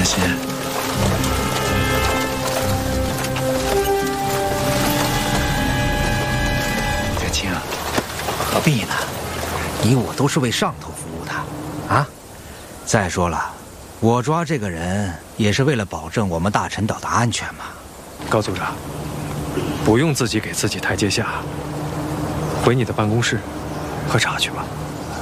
安心。月清，何必呢？你我都是为上头服务的，啊！再说了，我抓这个人也是为了保证我们大陈岛的安全嘛。 高组长，不用自己给自己台阶下，回你的办公室喝茶去吧。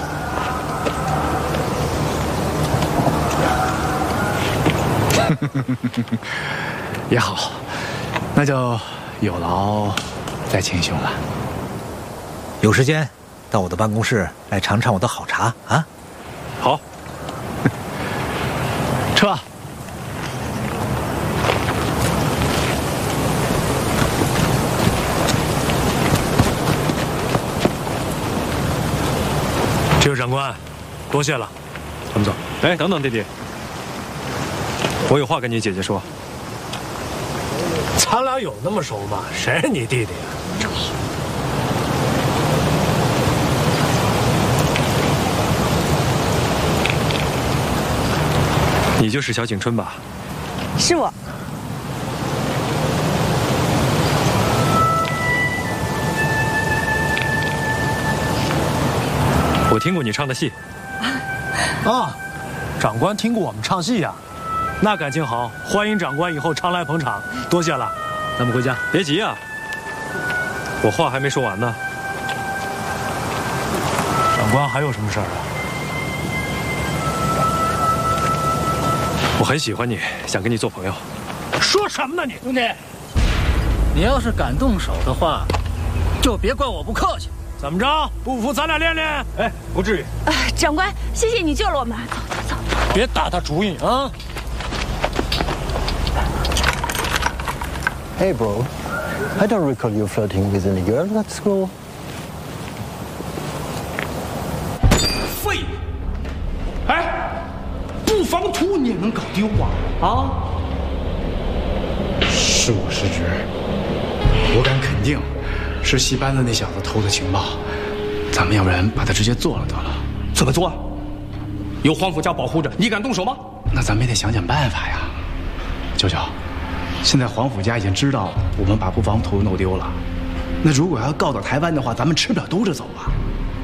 也好，那就有劳在秦兄了。有时间到我的办公室来尝尝我的好茶啊！ 好， 撤。 这位长官，多谢了，咱们走。哎，等等，弟弟，我有话跟你姐姐说。 咱俩有那么熟吗？谁是你弟弟啊？就是。 你就是小景春吧？ 是我。 我听过你唱的戏。 啊，长官听过我们唱戏呀？那感情好，欢迎长官以后常来捧场，多谢了。咱们回家。 别急啊，我话还没说完呢。 长官还有什么事儿啊？ 我很喜欢你，想跟你做朋友。 说什么呢你？ 兄弟，你要是敢动手的话，就别怪我不客气。 怎么着？不服咱俩练练？ 哎，不至于。 长官，谢谢你救了我们。走走走。 别打他主意啊 ！Hey bro, I don't recall you flirting with any girl at school. 废物！哎，不防图你也能搞丢啊？啊！ 是我失职，我敢肯定，是戏班子那小子偷的情报。咱们要不然把他直接做了得了。 怎么做啊？有黄甫家保护着，你敢动手吗？ 那咱们也得想想办法呀。舅舅，现在黄甫家已经知道我们把不防图弄丢了，那如果要告到台湾的话，咱们吃不了兜着走啊。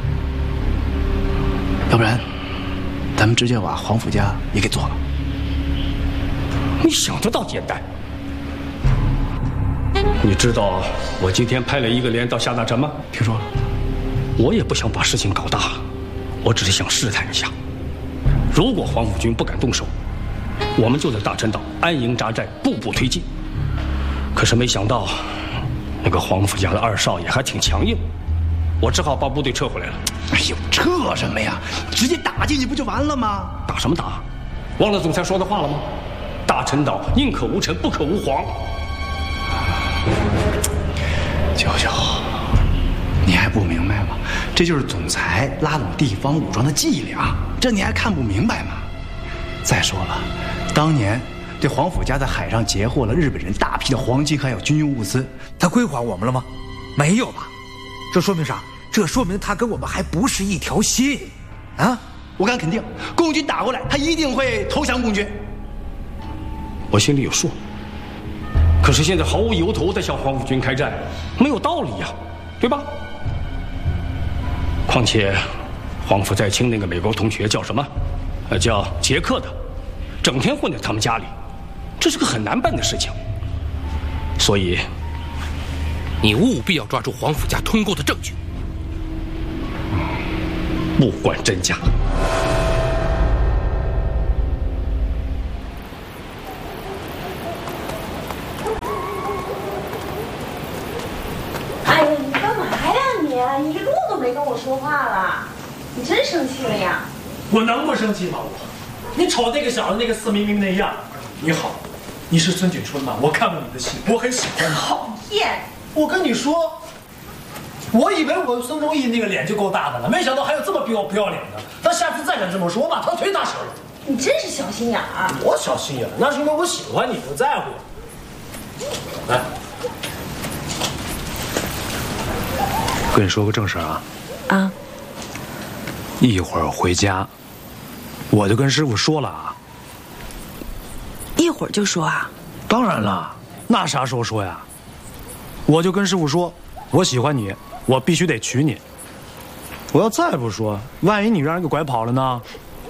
要不然，咱们直接把黄甫家也给做了。 你想得倒简单。你知道我今天派了一个连到下大城吗？ 听说了。 我也不想把事情搞大，我只是想试探一下，如果黄甫军不敢动手，我们就在大陈岛安营扎寨，步步推进。可是没想到，那个黄甫家的二少爷还挺强硬，我只好把部队撤回来了。 哎呦，撤什么呀？直接打进去不就完了吗？ 打什么打？忘了总裁说的话了吗？大陈岛宁可无臣，不可无皇。 舅舅，你还不明白吗？这就是总裁拉拢地方武装的伎俩，这你还看不明白吗？再说了，当年这黄甫家在海上截获了日本人大批的黄金还有军用物资，他归还我们了吗？没有吧？这说明啥？这说明他跟我们还不是一条心啊！我敢肯定，共军打过来，他一定会投降共军。 我心里有数。可是现在毫无由头地向黄甫军开战，没有道理呀，对吧？况且，黄甫在清那个美国同学叫什么？叫捷克的，整天混在他们家里，这是个很难办的事情。所以， 你务必要抓住黄甫家通购的证据， 不管真假。 哎呀，你干嘛呀你？你这路都没跟我说话了，你真生气了呀？ 我能不生气吗？你瞅那个小子那个色眯眯那样。你好，你是孙景春吧？我看过你的戏，我很喜欢你。 讨厌！ 我跟你说，我以为我孙忠义那个脸就够大的了，没想到还有这么不要脸的。他下次再敢这么说，我把他腿打折了。 你真是小心眼儿。 我小心眼儿，那是因为我喜欢你，我在乎你。来， 跟你说个正事啊。 啊。 一会儿回家，我就跟师傅说了啊， 一会儿就说啊？ 当然了，那啥时候说呀？我就跟师傅说，我喜欢你，我必须得娶你。我要再不说，万一你让人给拐跑了呢？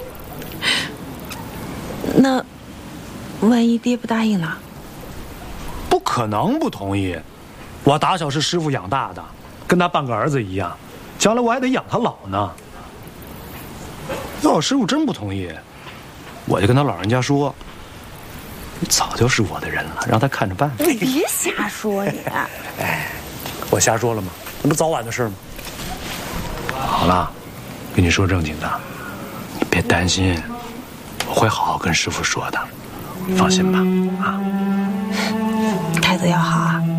那万一爹不答应呢？ 不可能不同意，我打小是师傅养大的，跟他半个儿子一样，将来我还得养他老呢。要我师傅真不同意，我就跟他老人家说，你早就是我的人了，让他看着办。 你别瞎说你！ 哎，我瞎说了吗？那不早晚的事吗？好了，跟你说正经的，你别担心，我会好好跟师傅说的，放心吧，啊。 态度要好啊。